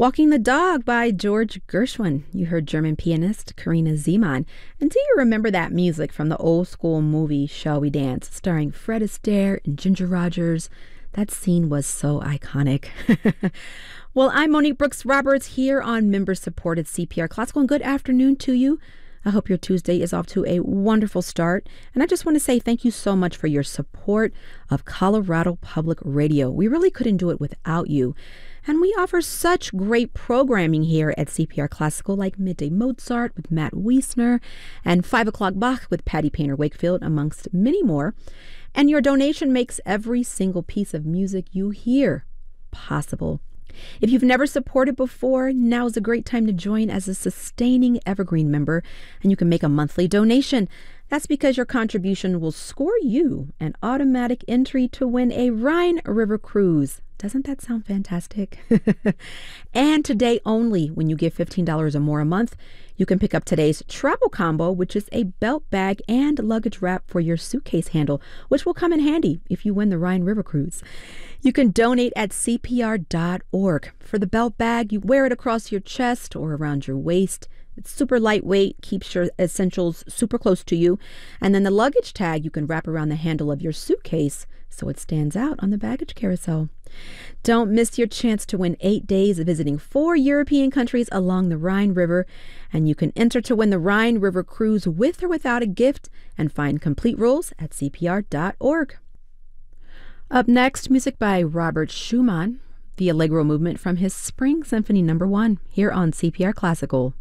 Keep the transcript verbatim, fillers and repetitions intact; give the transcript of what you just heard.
Walking the Dog by George Gershwin. You heard German pianist Karina Zeman. And do you remember that music from the old school movie Shall We Dance, starring Fred Astaire and Ginger Rogers? That scene was so iconic. Well, I'm Monique Brooks Roberts here on member-supported C P R Classical, and good afternoon to you. I hope your Tuesday is off to a wonderful start. And I just want to say thank you so much for your support of Colorado Public Radio. We really couldn't do it without you. And we offer such great programming here at C P R Classical, like Midday Mozart with Matt Wiesner and five o'clock Bach with Patty Painter Wakefield, amongst many more. And your donation makes every single piece of music you hear possible. If you've never supported before, now is a great time to join as a sustaining Evergreen member, and you can make a monthly donation. That's because your contribution will score you an automatic entry to win a Rhine River cruise. Doesn't that sound fantastic? And today only, when you give fifteen dollars or more a month, you can pick up today's travel combo, which is a belt bag and luggage wrap for your suitcase handle, which will come in handy if you win the Rhine River cruise. You can donate at C P R dot org. For the belt bag, you wear it across your chest or around your waist. It's super lightweight, keeps your essentials super close to you. And then the luggage tag you can wrap around the handle of your suitcase so it stands out on the baggage carousel. Don't miss your chance to win eight days of visiting four European countries along the Rhine River. And you can enter to win the Rhine River cruise with or without a gift, and find complete rules at C P R dot org. Up next, music by Robert Schumann, the Allegro movement from his Spring Symphony Number One, here on C P R Classical.